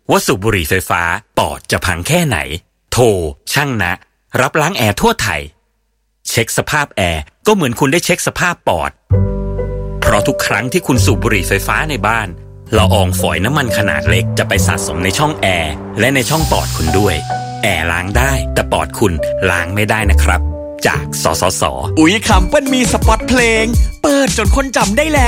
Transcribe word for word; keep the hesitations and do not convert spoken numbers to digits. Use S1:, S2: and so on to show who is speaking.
S1: ว่าสูบบุหรี่ไฟฟ้าปอดจะพังแค่ไหนโทรช่างนะรับล้างแอร์ทั่วไทยเช็คสภาพแอร์ก็เหมือนคุณได้เช็คสภาพปอดเพราะทุกครั้งที่คุณสูบบุหรี่ไฟฟ้าในบ้านละอองฝอยน้ำมันขนาดเล็กจะไปสะสมในช่องแอร์และในช่องปอดคุณด้วยแอร์ล้างได้แต่ปอดคุณล้างไม่ได้นะครับจากสสส.
S2: อุ๊ยคำเปิ้ลมีสปอตเพลงเปิดจนคนจำได้แล้ว